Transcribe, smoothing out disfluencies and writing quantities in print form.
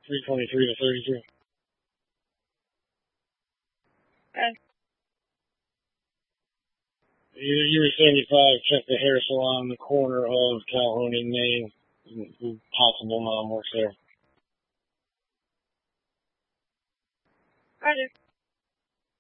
323 to 32. Okay. U 75, check the hair salon on the corner of Calhoun and Main. Possible mom works there. Roger.